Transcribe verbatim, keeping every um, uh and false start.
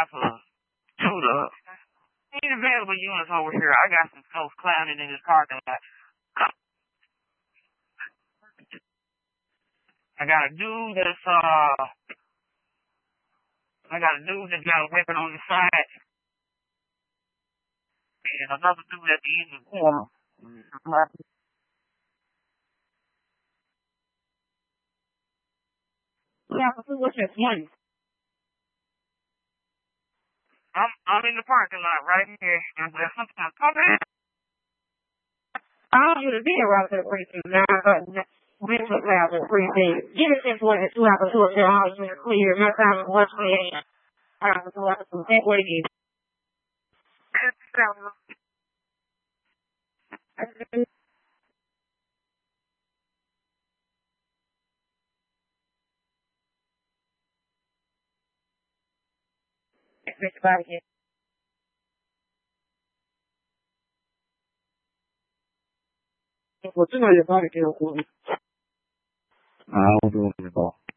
answer to the any available units over here. I got some folks clowning in this parking lot. I got a dude that's uh I got a dude that got a weapon on the side and another dude at the end of the corner. Yeah, what's that one? I'm I'm in the parking lot right here, and there's something coming. I want you to be around the precinct now, but we took out the precinct. Give us this one that's two hours to the house is clear. My time was clear. I don't know what what it is. Mister 我真的也发给我。啊，我知道，我知道。